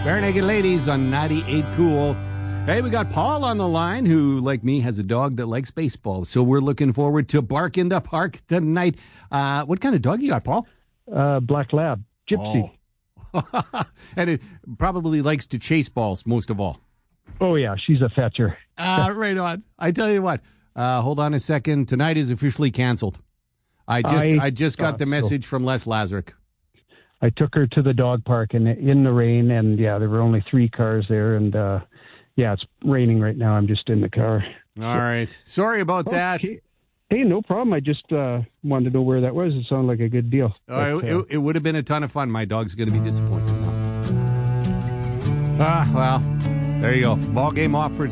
Bare Naked Ladies on 98 Cool. Hey, we got Paul on the line who, like me, has a dog that likes baseball. So we're looking forward to Bark in the Park tonight. What kind of dog you got, Paul? Black Lab. Gypsy. Oh. And it probably likes to chase balls most of all. Oh, yeah. She's a fetcher. Right on. I tell you what. Hold on a second. Tonight is officially canceled. I just got the message from Les Lazaruk. I took her to the dog park in the rain, and yeah, there were only 3 cars there, and yeah, it's raining right now. I'm just in the car. All right. Sorry about that. Hey, no problem. I just wanted to know where that was. It sounded like a good deal. It would have been a ton of fun. My dog's going to be disappointed. Well, there you go. Ball game off for